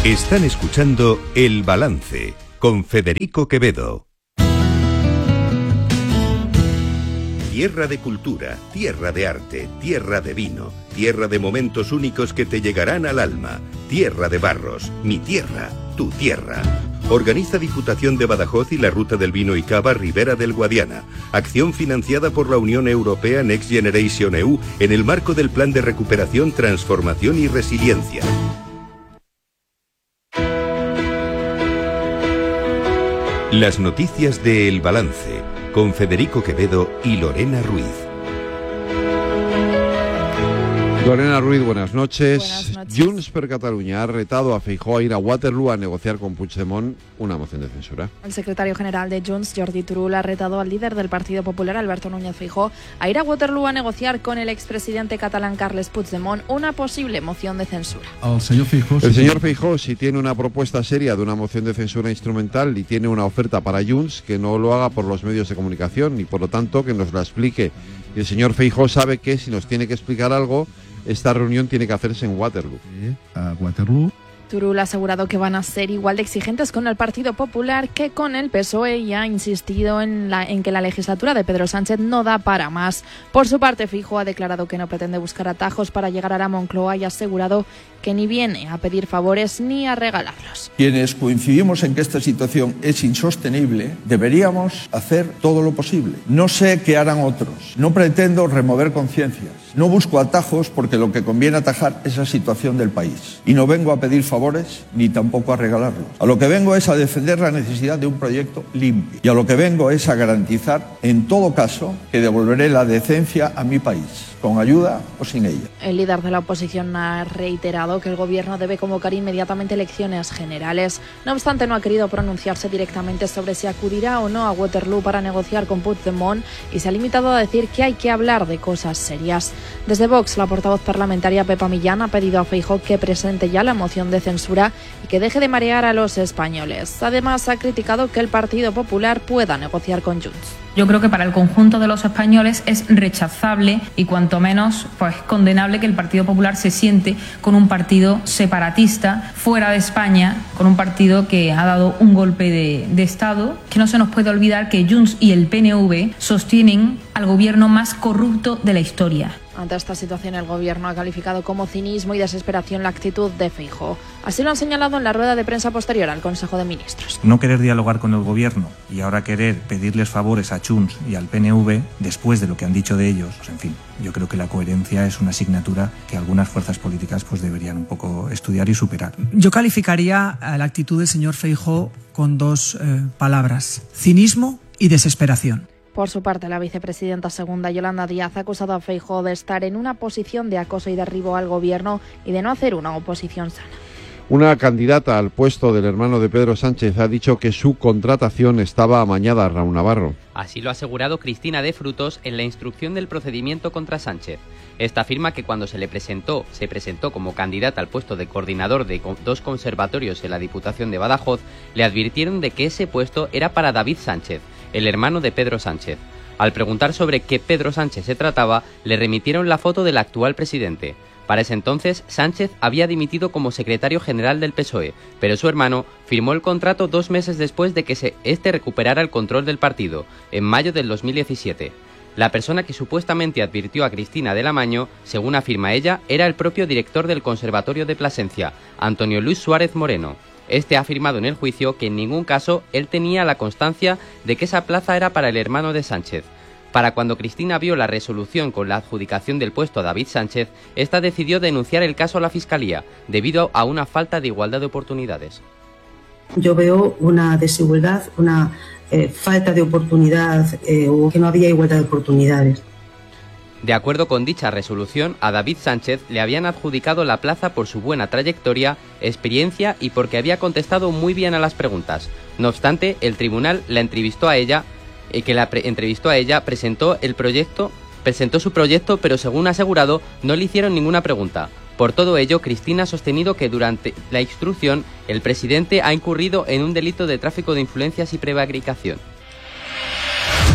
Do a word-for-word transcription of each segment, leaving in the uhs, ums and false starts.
Están escuchando El Balance con Federico Quevedo. Tierra de cultura, tierra de arte, tierra de vino, tierra de momentos únicos que te llegarán al alma, tierra de barros, mi tierra, tu tierra. Organiza Diputación de Badajoz y la Ruta del Vino y Cava Ribera del Guadiana. Acción financiada por la Unión Europea Next Generation E U en el marco del Plan de Recuperación, Transformación y Resiliencia. Las noticias de El Balance con Federico Quevedo y Lorena Ruiz. Lorena Ruiz, buenas noches. Buenas noches. Junts per Catalunya ha retado a Feijóo a ir a Waterloo a negociar con Puigdemont una moción de censura. El secretario general de Junts, Jordi Turull, ha retado al líder del Partido Popular, Alberto Núñez Feijóo, a ir a Waterloo a negociar con el expresidente catalán Carles Puigdemont una posible moción de censura. El señor Feijóo, El señor Feijóo, si tiene una propuesta seria de una moción de censura instrumental y tiene una oferta para Junts, que no lo haga por los medios de comunicación y por lo tanto que nos la explique. Y el señor Feijóo sabe que si nos tiene que explicar algo, esta reunión tiene que hacerse en Waterloo. a Waterloo. Turull ha asegurado que van a ser igual de exigentes con el Partido Popular que con el P S O E y ha insistido en, la, en que la legislatura de Pedro Sánchez no da para más. Por su parte, Feijóo ha declarado que no pretende buscar atajos para llegar a la Moncloa y ha asegurado que ni viene a pedir favores ni a regalarlos. Quienes coincidimos en que esta situación es insostenible, deberíamos hacer todo lo posible. No sé qué harán otros. No pretendo remover conciencias. No busco atajos porque lo que conviene atajar es la situación del país. Y no vengo a pedir favores ni tampoco a regalarlos. A lo que vengo es a defender la necesidad de un proyecto limpio. Y a lo que vengo es a garantizar, en todo caso, que devolveré la decencia a mi país, con ayuda o sin ella. El líder de la oposición ha reiterado que el gobierno debe convocar inmediatamente elecciones generales. No obstante, no ha querido pronunciarse directamente sobre si acudirá o no a Waterloo para negociar con Puigdemont y se ha limitado a decir que hay que hablar de cosas serias. Desde Vox, la portavoz parlamentaria Pepa Millán ha pedido a Feijóo que presente ya la moción de censura y que deje de marear a los españoles. Además, ha criticado que el Partido Popular pueda negociar con Junts. Yo creo que para el conjunto de los españoles es rechazable y cuanto menos pues condenable que el Partido Popular se siente con un partido separatista fuera de España, con un partido que ha dado un golpe de, de Estado. Que no se nos puede olvidar que Junts y el P N V sostienen al gobierno más corrupto de la historia. Ante esta situación, el gobierno ha calificado como cinismo y desesperación la actitud de Feijóo. Así lo han señalado en la rueda de prensa posterior al Consejo de Ministros. No querer dialogar con el gobierno y ahora querer pedirles favores a Junts y al P N V después de lo que han dicho de ellos, pues en fin, yo creo que la coherencia es una asignatura que algunas fuerzas políticas pues deberían un poco estudiar y superar. Yo calificaría la actitud del señor Feijóo con dos eh, palabras: cinismo y desesperación. Por su parte, la vicepresidenta segunda, Yolanda Díaz, ha acusado a Feijóo de estar en una posición de acoso y derribo al gobierno y de no hacer una oposición sana. Una candidata al puesto del hermano de Pedro Sánchez ha dicho que su contratación estaba amañada a Raúl Navarro. Así lo ha asegurado Cristina de Frutos en la instrucción del procedimiento contra Sánchez. Esta afirma que cuando se le presentó, se presentó como candidata al puesto de coordinador de dos conservatorios en la Diputación de Badajoz, le advirtieron de que ese puesto era para David Sánchez, el hermano de Pedro Sánchez. Al preguntar sobre qué Pedro Sánchez se trataba, le remitieron la foto del actual presidente. Para ese entonces, Sánchez había dimitido como secretario general del P S O E, pero su hermano firmó el contrato dos meses después de que se, este recuperara el control del partido, en mayo del dos mil diecisiete. La persona que supuestamente advirtió a Cristina del amaño, según afirma ella, era el propio director del Conservatorio de Plasencia, Antonio Luis Suárez Moreno. Este ha afirmado en el juicio que en ningún caso él tenía la constancia de que esa plaza era para el hermano de Sánchez. Para cuando Cristina vio la resolución con la adjudicación del puesto a David Sánchez, esta decidió denunciar el caso a la Fiscalía, debido a una falta de igualdad de oportunidades. Yo veo una desigualdad, una eh, falta de oportunidad, eh, o que no había igualdad de oportunidades. De acuerdo con dicha resolución, a David Sánchez le habían adjudicado la plaza por su buena trayectoria, experiencia y porque había contestado muy bien a las preguntas. No obstante, el tribunal la entrevistó a ella, eh, que la pre- entrevistó a ella, presentó el proyecto, presentó su proyecto, pero según ha asegurado, no le hicieron ninguna pregunta. Por todo ello, Cristina ha sostenido que durante la instrucción el presidente ha incurrido en un delito de tráfico de influencias y prevaricación.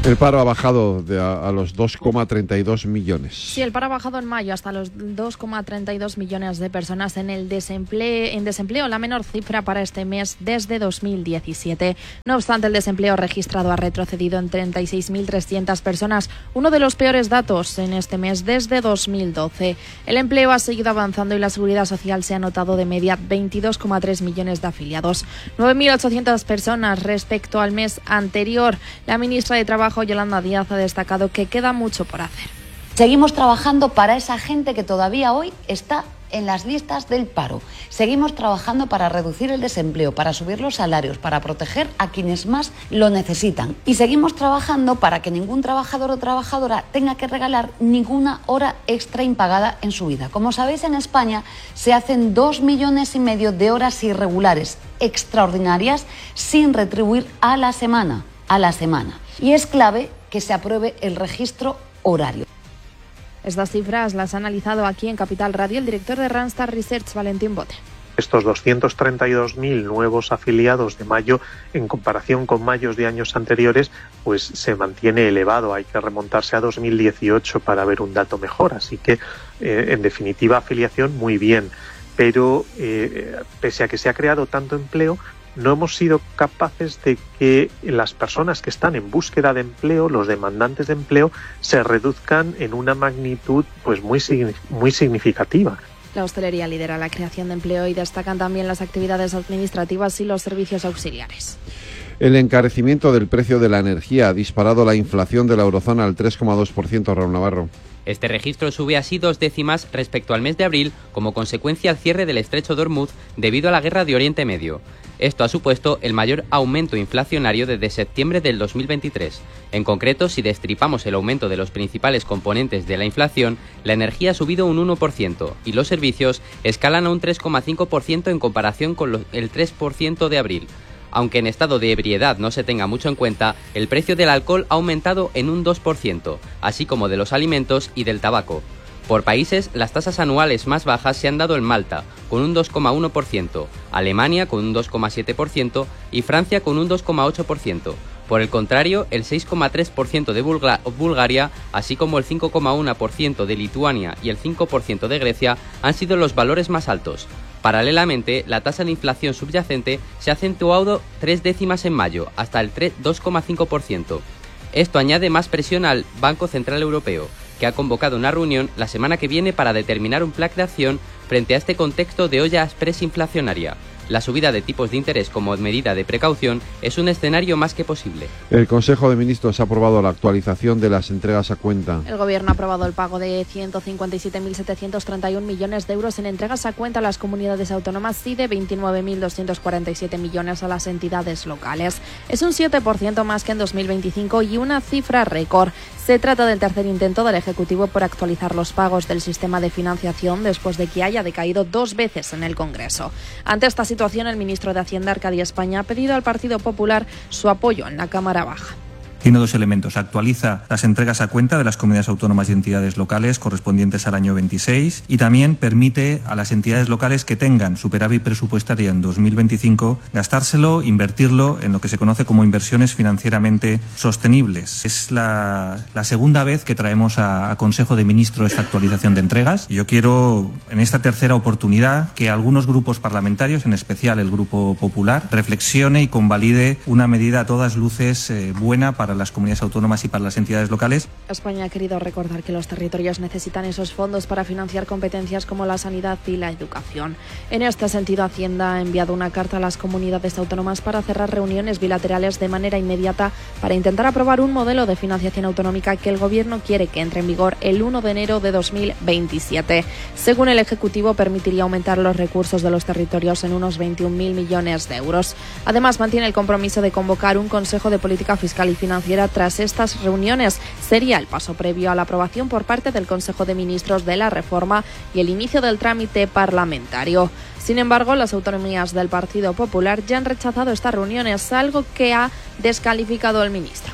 El paro ha bajado de a, a los dos coma treinta y dos millones. Sí, el paro ha bajado en mayo hasta los dos coma treinta y dos millones de personas en el desempleo, en desempleo, la menor cifra para este mes desde dos mil diecisiete. No obstante, el desempleo registrado ha retrocedido en treinta y seis mil trescientas personas, uno de los peores datos en este mes desde dos mil doce. El empleo ha seguido avanzando y la seguridad social se ha notado de media veintidós coma tres millones de afiliados, nueve mil ochocientas personas respecto al mes anterior. La ministra de Trabajo, Yolanda Díaz, ha destacado que queda mucho por hacer. Seguimos trabajando para esa gente que todavía hoy está en las listas del paro. Seguimos trabajando para reducir el desempleo, para subir los salarios, para proteger a quienes más lo necesitan. Y seguimos trabajando para que ningún trabajador o trabajadora tenga que regalar ninguna hora extra impagada en su vida. Como sabéis, en España se hacen dos millones y medio de horas irregulares, extraordinarias, sin retribuir a la semana, a la semana. Y es clave que se apruebe el registro horario. Estas cifras las ha analizado aquí en Capital Radio el director de Randstad Research, Valentín Bote. Estos doscientos treinta y dos mil nuevos afiliados de mayo, en comparación con mayos de años anteriores, pues se mantiene elevado. Hay que remontarse a dos mil dieciocho para ver un dato mejor. Así que, eh, en definitiva, afiliación muy bien. Pero, eh, pese a que se ha creado tanto empleo, no hemos sido capaces de que las personas que están en búsqueda de empleo, los demandantes de empleo, se reduzcan en una magnitud pues muy, muy significativa. La hostelería lidera la creación de empleo y destacan también las actividades administrativas y los servicios auxiliares. El encarecimiento del precio de la energía ha disparado la inflación de la eurozona al tres coma dos por ciento, Raúl Navarro. Este registro sube así dos décimas respecto al mes de abril como consecuencia al cierre del estrecho de Hormuz debido a la guerra de Oriente Medio. Esto ha supuesto el mayor aumento inflacionario desde septiembre del dos mil veintitrés. En concreto, si destripamos el aumento de los principales componentes de la inflación, la energía ha subido un uno por ciento y los servicios escalan a un tres coma cinco por ciento en comparación con el tres por ciento de abril. Aunque en estado de ebriedad no se tenga mucho en cuenta, el precio del alcohol ha aumentado en un dos por ciento, así como de los alimentos y del tabaco. Por países, las tasas anuales más bajas se han dado en Malta, con un dos coma uno por ciento, Alemania con un dos coma siete por ciento y Francia con un dos coma ocho por ciento. Por el contrario, el seis coma tres por ciento de Bulga- Bulgaria, así como el cinco coma uno por ciento de Lituania y el cinco por ciento de Grecia han sido los valores más altos. Paralelamente, la tasa de inflación subyacente se ha acentuado tres décimas en mayo, hasta el dos coma cinco por ciento. Esto añade más presión al Banco Central Europeo, que ha convocado una reunión la semana que viene para determinar un plan de acción frente a este contexto de olla express inflacionaria. La subida de tipos de interés como medida de precaución es un escenario más que posible. El Consejo de Ministros ha aprobado la actualización de las entregas a cuenta. El Gobierno ha aprobado el pago de ciento cincuenta y siete mil setecientos treinta y uno millones de euros en entregas a cuenta a las comunidades autónomas y de veintinueve mil doscientos cuarenta y siete millones a las entidades locales. Es un siete por ciento más que en dos mil veinticinco y una cifra récord. Se trata del tercer intento del Ejecutivo por actualizar los pagos del sistema de financiación después de que haya decaído dos veces en el Congreso. Ante esta situación, el ministro de Hacienda, Arcadio España, ha pedido al Partido Popular su apoyo en la Cámara Baja. Tiene dos elementos. Actualiza las entregas a cuenta de las comunidades autónomas y entidades locales correspondientes al año veintiséis y también permite a las entidades locales que tengan superávit presupuestario en dos mil veinticinco gastárselo, invertirlo en lo que se conoce como inversiones financieramente sostenibles. Es la, la segunda vez que traemos a, a Consejo de Ministros esta actualización de entregas. Yo quiero, en esta tercera oportunidad, que algunos grupos parlamentarios, en especial el Grupo Popular, reflexione y convalide una medida a todas luces eh, buena para las comunidades autónomas y para las entidades locales. España ha querido recordar que los territorios necesitan esos fondos para financiar competencias como la sanidad y la educación. En este sentido, Hacienda ha enviado una carta a las comunidades autónomas para cerrar reuniones bilaterales de manera inmediata para intentar aprobar un modelo de financiación autonómica que el Gobierno quiere que entre en vigor el uno de enero de dos mil veintisiete. Según el Ejecutivo, permitiría aumentar los recursos de los territorios en unos veintiún mil millones de euros. Además, mantiene el compromiso de convocar un Consejo de Política Fiscal y Financiera tras estas reuniones. Sería el paso previo a la aprobación por parte del Consejo de Ministros de la reforma y el inicio del trámite parlamentario. Sin embargo, las autonomías del Partido Popular ya han rechazado estas reuniones, algo que ha descalificado el ministro.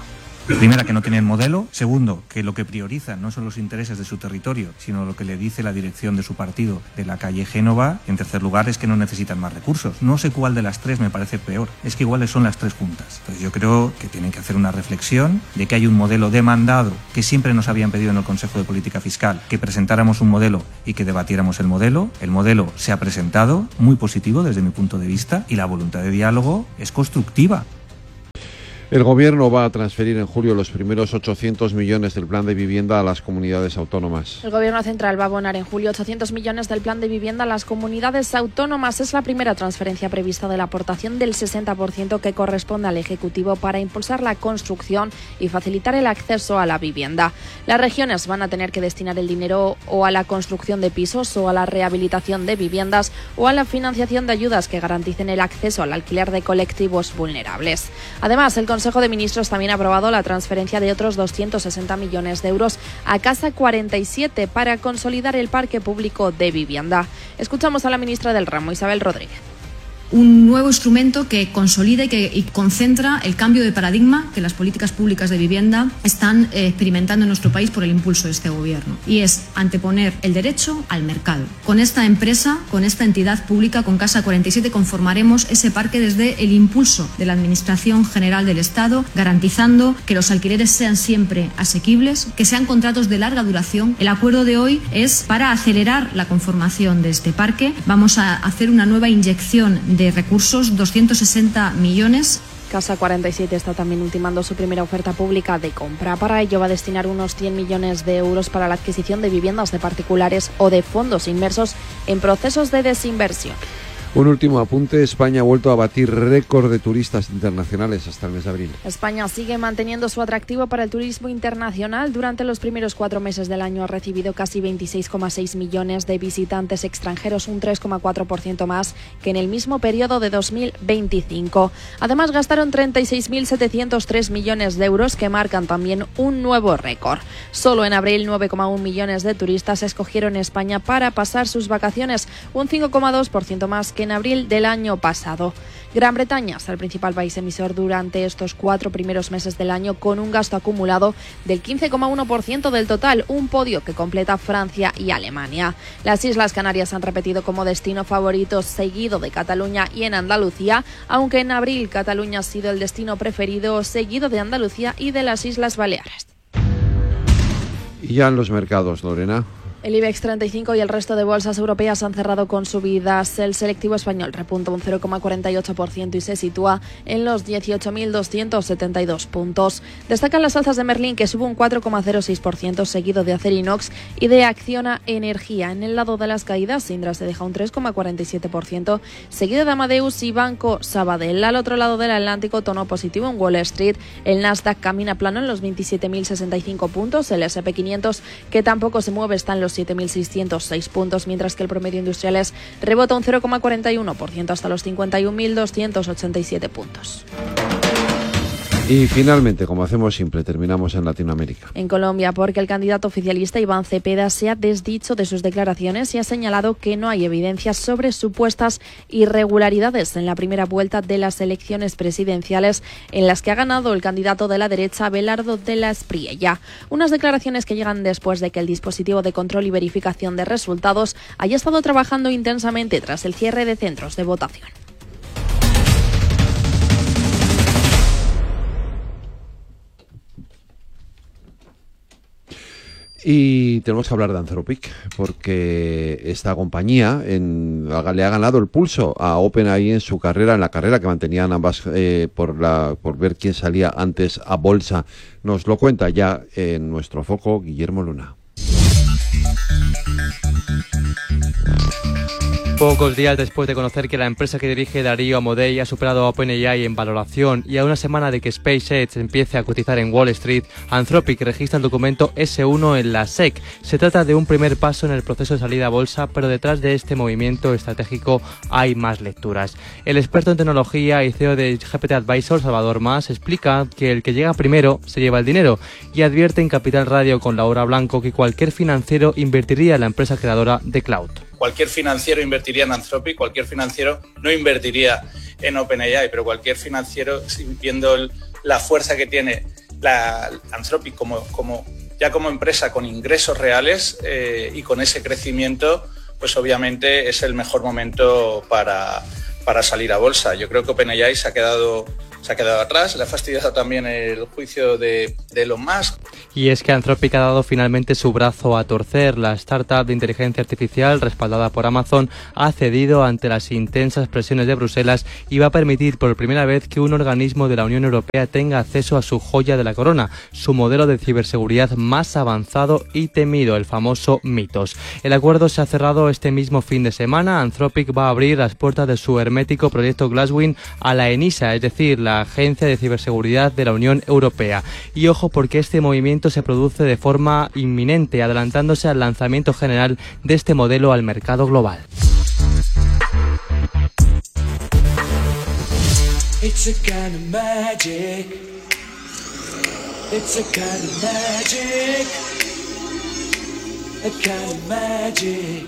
Primera, que no tienen modelo. Segundo, que lo que priorizan no son los intereses de su territorio, sino lo que le dice la dirección de su partido de la calle Génova. Y en tercer lugar, es que no necesitan más recursos. No sé cuál de las tres me parece peor. Es que iguales son las tres juntas. Entonces yo creo que tienen que hacer una reflexión de que hay un modelo demandado que siempre nos habían pedido en el Consejo de Política Fiscal, que presentáramos un modelo y que debatiéramos el modelo. El modelo se ha presentado, muy positivo desde mi punto de vista, y la voluntad de diálogo es constructiva. El Gobierno va a transferir en julio los primeros ochocientos millones del plan de vivienda a las comunidades autónomas. El Gobierno central va a abonar en julio ochocientos millones del plan de vivienda a las comunidades autónomas. Es la primera transferencia prevista de la aportación del sesenta por ciento que corresponde al Ejecutivo para impulsar la construcción y facilitar el acceso a la vivienda. Las regiones van a tener que destinar el dinero o a la construcción de pisos o a la rehabilitación de viviendas o a la financiación de ayudas que garanticen el acceso al alquiler de colectivos vulnerables. Además, el El Consejo de Ministros también ha aprobado la transferencia de otros doscientos sesenta millones de euros a Casa cuarenta y siete para consolidar el parque público de vivienda. Escuchamos a la ministra del ramo, Isabel Rodríguez. Un nuevo instrumento que consolida y que y concentra el cambio de paradigma que las políticas públicas de vivienda están eh, experimentando en nuestro país por el impulso de este Gobierno. Y es anteponer el derecho al mercado. Con esta empresa, con esta entidad pública, con Casa cuarenta y siete, conformaremos ese parque desde el impulso de la Administración General del Estado, garantizando que los alquileres sean siempre asequibles, que sean contratos de larga duración. El acuerdo de hoy es para acelerar la conformación de este parque. Vamos a hacer una nueva inyección de de recursos, doscientos sesenta millones. Casa cuarenta y siete está también ultimando su primera oferta pública de compra. Para ello va a destinar unos cien millones de euros para la adquisición de viviendas de particulares o de fondos inmersos en procesos de desinversión. Un último apunte, España ha vuelto a batir récord de turistas internacionales hasta el mes de abril. España sigue manteniendo su atractivo para el turismo internacional. Durante los primeros cuatro meses del año ha recibido casi veintiséis coma seis millones de visitantes extranjeros, un tres coma cuatro por ciento más que en el mismo periodo de dos mil veinticinco. Además, gastaron treinta y seis mil setecientos tres millones de euros, que marcan también un nuevo récord. Solo en abril, nueve coma uno millones de turistas escogieron España para pasar sus vacaciones, un cinco coma dos por ciento más que en abril del año pasado. Gran Bretaña es el principal país emisor durante estos cuatro primeros meses del año, con un gasto acumulado del quince coma uno por ciento del total, un podio que completa Francia y Alemania. Las Islas Canarias han repetido como destino favorito, seguido de Cataluña y en Andalucía, aunque en abril Cataluña ha sido el destino preferido, seguido de Andalucía y de las Islas Baleares. Y ya en los mercados, Lorena. El IBEX treinta y cinco y el resto de bolsas europeas han cerrado con subidas. El selectivo español repunta un cero coma cuarenta y ocho por ciento y se sitúa en los dieciocho mil doscientos setenta y dos puntos. Destacan las alzas de Merlin, que sube un cuatro coma cero seis por ciento, seguido de Acerinox y de Acciona Energía. En el lado de las caídas, Indra se deja un tres coma cuarenta y siete por ciento, seguido de Amadeus y Banco Sabadell. Al otro lado del Atlántico, tono positivo en Wall Street. El Nasdaq camina plano en los veintisiete mil sesenta y cinco puntos. El ese and pe quinientos, que tampoco se mueve, está en los siete mil seiscientos seis puntos, mientras que el promedio industriales rebota un cero coma cuarenta y uno por ciento hasta los cincuenta y un mil doscientos ochenta y siete puntos. Y finalmente, como hacemos siempre, terminamos en Latinoamérica. En Colombia, porque el candidato oficialista Iván Cepeda se ha desdicho de sus declaraciones y ha señalado que no hay evidencias sobre supuestas irregularidades en la primera vuelta de las elecciones presidenciales, en las que ha ganado el candidato de la derecha, Abelardo de la Espriella. Unas declaraciones que llegan después de que el dispositivo de control y verificación de resultados haya estado trabajando intensamente tras el cierre de centros de votación. Y tenemos que hablar de Anthropic, porque esta compañía en, le ha ganado el pulso a OpenAI en su carrera, en la carrera que mantenían ambas eh, por, la, por ver quién salía antes a bolsa. Nos lo cuenta ya en nuestro foco Guillermo Luna. Pocos días después de conocer que la empresa que dirige Darío Amodei ha superado a OpenAI en valoración y a una semana de que SpaceX empiece a cotizar en Wall Street, Anthropic registra el documento ese uno en la S E C. Se trata de un primer paso en el proceso de salida a bolsa, pero detrás de este movimiento estratégico hay más lecturas. El experto en tecnología y C E O de G P T Advisor, Salvador Mas, explica que el que llega primero se lleva el dinero y advierte en Capital Radio con Laura Blanco que cualquier financiero invertiría en la empresa creadora de Cloud. Cualquier financiero invertiría en Anthropic, cualquier financiero no invertiría en OpenAI, pero cualquier financiero, viendo el, la fuerza que tiene la Anthropic como, como, ya como empresa con ingresos reales eh, y con ese crecimiento, pues obviamente es el mejor momento para, para salir a bolsa. Yo creo que OpenAI se ha quedado... se ha quedado atrás, le ha fastidiado también el juicio de, de Elon Musk. Y es que Anthropic ha dado finalmente su brazo a torcer. La startup de inteligencia artificial, respaldada por Amazon, ha cedido ante las intensas presiones de Bruselas y va a permitir por primera vez que un organismo de la Unión Europea tenga acceso a su joya de la corona, su modelo de ciberseguridad más avanzado y temido, el famoso Mythos. El acuerdo se ha cerrado este mismo fin de semana. Anthropic va a abrir las puertas de su hermético proyecto Glasswing a la ENISA, es decir, la Agencia de Ciberseguridad de la Unión Europea. Y ojo, porque este movimiento se produce de forma inminente, adelantándose al lanzamiento general de este modelo al mercado global. It's a kind of magic. It's a kind of magic. A kind of magic.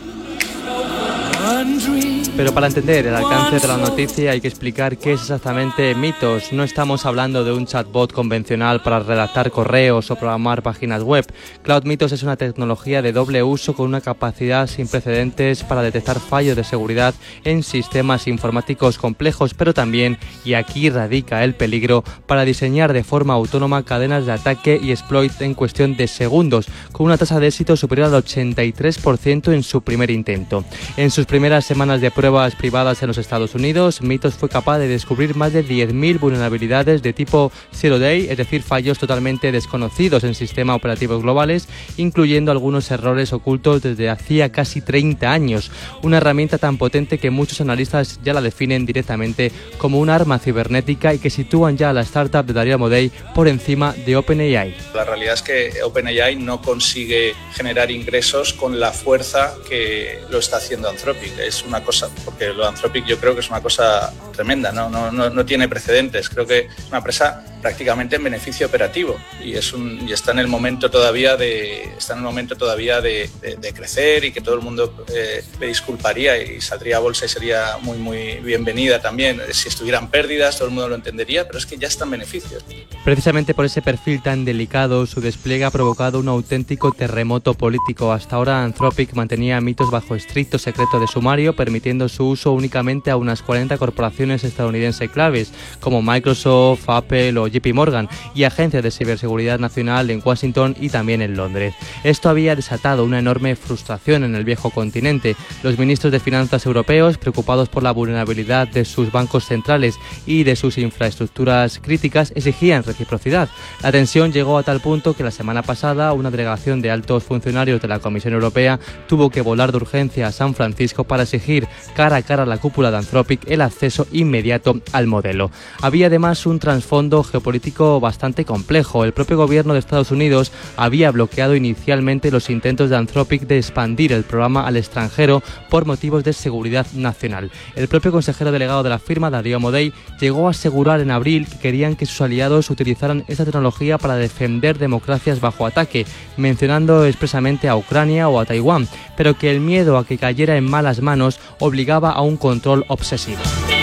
Pero para entender el alcance de la noticia hay que explicar qué es exactamente Mythos. No estamos hablando de un chatbot convencional para redactar correos o programar páginas web. Cloud Mythos es una tecnología de doble uso con una capacidad sin precedentes para detectar fallos de seguridad en sistemas informáticos complejos, pero también, y aquí radica el peligro, para diseñar de forma autónoma cadenas de ataque y exploit en cuestión de segundos, con una tasa de éxito superior al ochenta y tres por ciento en su primer intento. En sus primeras semanas de pruebas privadas en los Estados Unidos, Mythos fue capaz de descubrir más de diez mil vulnerabilidades de tipo Zero Day, es decir, fallos totalmente desconocidos en sistemas operativos globales, incluyendo algunos errores ocultos desde hacía casi treinta años. Una herramienta tan potente que muchos analistas ya la definen directamente como un arma cibernética y que sitúan ya a la startup de Darío Amodei por encima de OpenAI. La realidad es que OpenAI no consigue generar ingresos con la fuerza que lo está haciendo Anthropic. Es una cosa, porque lo de Anthropic yo creo que es una cosa tremenda, ¿no? No, no, no tiene precedentes. Creo que es una empresa prácticamente en beneficio operativo y es un y está en el momento todavía de está en el momento todavía de, de, de crecer y que todo el mundo eh, le disculparía y saldría a bolsa y sería muy muy bienvenida también. Si estuvieran pérdidas todo el mundo lo entendería, pero es que ya está en beneficios. Precisamente por ese perfil tan delicado, su despliegue ha provocado un auténtico terremoto político. Hasta ahora Anthropic mantenía Mythos bajo estricto secreto de sumario, permitiendo su uso únicamente a unas cuarenta corporaciones estadounidenses claves, como Microsoft, Apple o J P Morgan, y agencias de ciberseguridad nacional en Washington y también en Londres. Esto había desatado una enorme frustración en el viejo continente. Los ministros de finanzas europeos, preocupados por la vulnerabilidad de sus bancos centrales y de sus infraestructuras críticas, exigían reciprocidad. La tensión llegó a tal punto que la semana pasada una delegación de altos funcionarios de la Comisión Europea tuvo que volar de urgencia a San Francisco para exigir cara a cara a la cúpula de Anthropic el acceso inmediato al modelo. Había además un trasfondo geopolítico bastante complejo. El propio gobierno de Estados Unidos había bloqueado inicialmente los intentos de Anthropic de expandir el programa al extranjero por motivos de seguridad nacional. El propio consejero delegado de la firma, Darío Amodei, llegó a asegurar en abril que querían que sus aliados utilizaran esta tecnología para defender democracias bajo ataque, mencionando expresamente a Ucrania o a Taiwán, pero que el miedo a que cayera en malas manos obligaba a un control obsesivo.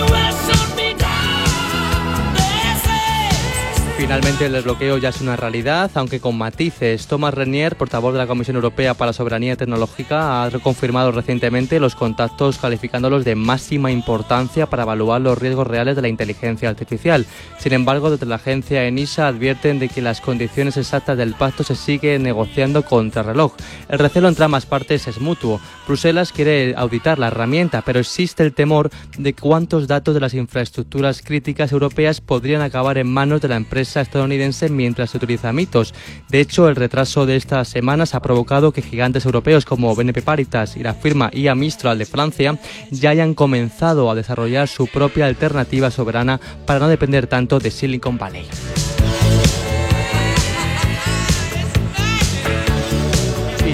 Finalmente el desbloqueo ya es una realidad, aunque con matices. Thomas Renier, portavoz de la Comisión Europea para Soberanía Tecnológica, ha reconfirmado recientemente los contactos calificándolos de máxima importancia para evaluar los riesgos reales de la inteligencia artificial. Sin embargo, desde la agencia ENISA advierten de que las condiciones exactas del pacto se siguen negociando contrarreloj. El recelo entre ambas partes es mutuo. Bruselas quiere auditar la herramienta, pero existe el temor de cuántos datos de las infraestructuras críticas europeas podrían acabar en manos de la empresa estadounidense mientras se utiliza Mythos. De hecho, el retraso de estas semanas ha provocado que gigantes europeos como B N P Paribas y la firma I A Mistral de Francia ya hayan comenzado a desarrollar su propia alternativa soberana para no depender tanto de Silicon Valley.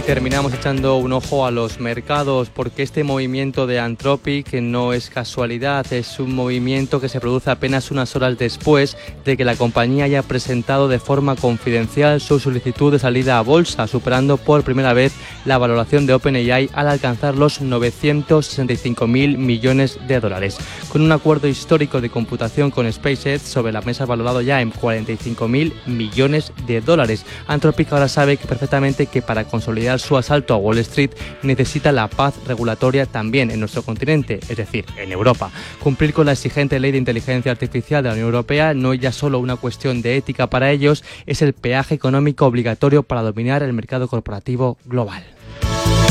terminamos echando un ojo a los mercados, porque este movimiento de Anthropic no es casualidad, es un movimiento que se produce apenas unas horas después de que la compañía haya presentado de forma confidencial su solicitud de salida a bolsa, superando por primera vez la valoración de OpenAI al alcanzar los novecientos sesenta y cinco mil millones de dólares. Con un acuerdo histórico de computación con SpaceX sobre la mesa valorado ya en cuarenta y cinco mil millones de dólares, Anthropic ahora sabe que perfectamente que para consolidar su asalto a Wall Street necesita la paz regulatoria también en nuestro continente, es decir, en Europa. Cumplir con la exigente ley de inteligencia artificial de la Unión Europea no es ya solo una cuestión de ética para ellos, es el peaje económico obligatorio para dominar el mercado corporativo global.